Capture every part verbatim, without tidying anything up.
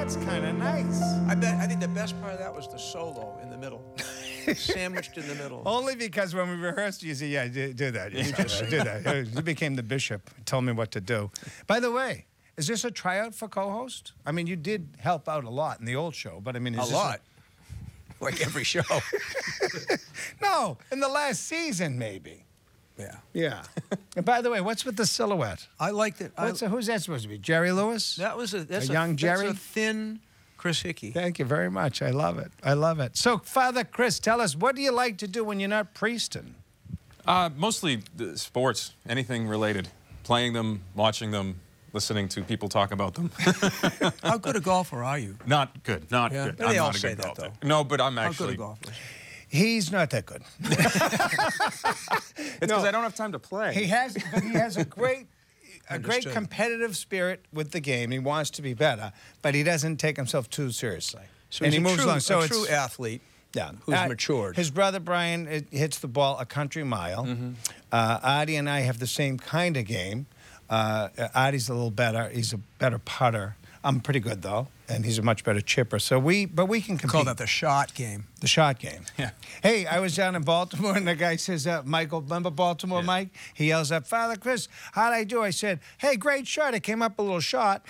that's kind of nice. I bet. I think the best part of that was the solo in the middle, sandwiched in the middle. Only because when we rehearsed, you say, "Yeah, do, do that. You just do that." You became the bishop. Told me what to do. By the way, is this a tryout for co-host? I mean, you did help out a lot in the old show, but I mean, is A this lot. Like every show. No, in the last season, maybe. Yeah. Yeah. And by the way, what's with the silhouette? I liked it. I, What's who's that supposed to be? Jerry Lewis? that was a that's A a, young that's Jerry? a thin Chris Hickey. Thank you very much. I love it. I love it. So, Father Chris, tell us, what do you like to do when you're not priesting? Uh, mostly the sports, anything related. Playing them, watching them, listening to people talk about them. How good a golfer are you? Not good, not Yeah, good. but I'm they all not a say good that, golfer. though. No, but I'm How actually... good a golfer? He's not that good. It's because I don't have time to play. He has, but he has a great, a great Understood. competitive spirit with the game. He wants to be better, but he doesn't take himself too seriously. So and he's he a moves true, along. So a it's true athlete. yeah, who's Uh, matured. His brother Brian uh, hits the ball a country mile. Mm-hmm. uh, Artie and I have the same kind of game. Uh, Artie's a little better. He's a better putter. I'm pretty good though, and he's a much better chipper. So we, but we can compete. Call that the shot game. The shot game. Yeah. Hey, I was down in Baltimore, and the guy says, uh, Michael, remember Baltimore, Yeah. Mike? He yells up, Father Chris, how'd I do? I said, hey, great shot. It came up a little shot.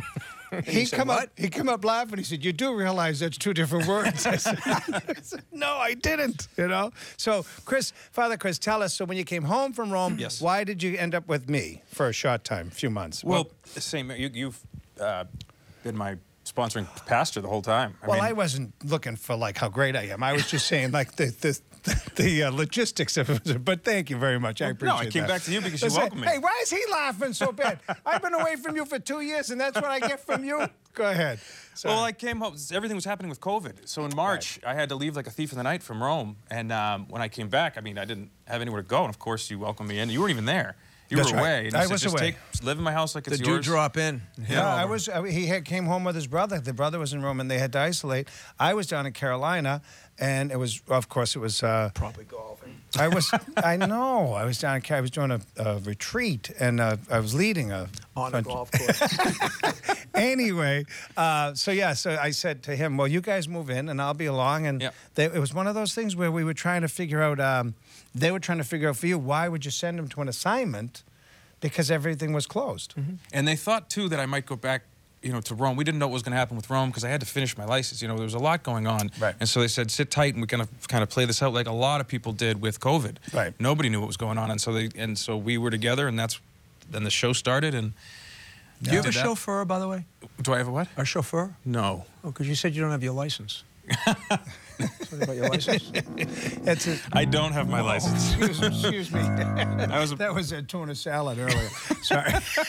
he said, come up, "What?" he come up laughing. He said, you do realize that's two different words. I said, I said, no, I didn't, you know? So, Chris, Father Chris, tell us, so when you came home from Rome, Yes. why did you end up with me for a short time, a few months? Well, same. You, you've uh, been my sponsoring pastor the whole time. I Well, mean, I wasn't looking for like how great I am. I was just saying like the the, the uh, logistics of it. But thank you very much. I appreciate no, I came that. back to you because you Listen, welcomed me. Hey, why is he laughing so bad? I've been away from you for two years, and that's what I get from you. Go ahead. Sorry. Well, I came home. Everything was happening with COVID. So in March, I had to leave like a thief in the night from Rome. And um, when I came back, I mean, I didn't have anywhere to go. And of course, you welcomed me in. You weren't even there. You That's were right. away. And you I said, was just away. Take, live in my house like it's The yours. dude drop in. Yeah, I was. I, he had came home with his brother. The brother was in Rome, and they had to isolate. I was down in Carolina, and it was, of course, it was. Uh, Probably golfing. I was. I know. I was down in. Car- I was doing a, a retreat, and uh, I was leading a. On a bunch- golf course. Anyway, uh, so yeah, so I said to him, well, you guys move in and I'll be along. And Yep. they, it was one of those things where we were trying to figure out, um, they were trying to figure out for you, why would you send him to an assignment? Because everything was closed. Mm-hmm. And they thought, too, that I might go back, you know, to Rome. We didn't know what was going to happen with Rome because I had to finish my license. You know, there was a lot going on. Right. And so they said, sit tight, and we're going to kind of play this out like a lot of people did with COVID. Right. Nobody knew what was going on. And so they, and so we were together, and that's, then the show started, and... Do you have a Did that. chauffeur, by the way? Do I have a what? A chauffeur? No. Oh, because you said you don't have your license. Something about your license? That's it. I don't have my license. Excuse, excuse me. That was a, That was a tuna salad earlier. Sorry.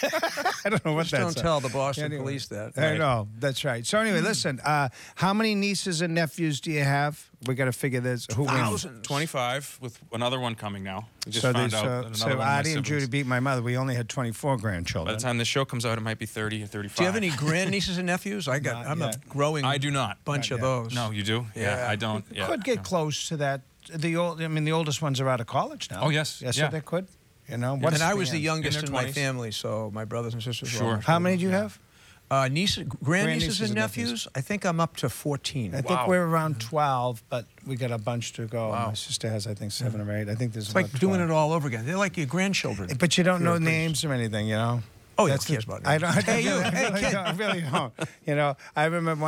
I don't know what Just that's. don't tell the Boston Anyway. police that. I know, that's right. So anyway, listen, uh, how many nieces and nephews do you have? We got to figure this. Who wins? Thousands. twenty-five with another one coming now. We just So, found there's, out uh, that another so one of my Artie and siblings- Judy beat my mother. We only had twenty-four By grandchildren. the time this show comes out, it might be thirty or thirty-five. Do you have any grandnieces and nephews? I got. Not I'm yet. a growing. I do not. Bunch Not of yet. those. No, you do? Yeah, Yeah. I don't. Yeah. could get no. close to that. The old, I mean, the oldest ones are out of college now. Oh, yes. Yes, Yeah. so they could. You know, And what's I was the end? youngest In in, their my twenties. family, so my brothers and sisters. were Sure. almost How many older. do you have? Uh, nieces, grandnieces, Grandnieces and and nephews. nephews. I think I'm up to fourteen. I think Wow. we're around twelve, but we got a bunch to go. Wow. My sister has, I think, seven or eight. I think there's It's about like doing twelve. it all over again. They're like your grandchildren. But you don't You're know a priest. names or anything, you know? Oh, yeah, That's who cares the- about I names? don't. I Hey, you. really, I Hey, really kid. don't, I really don't. You know, I remember.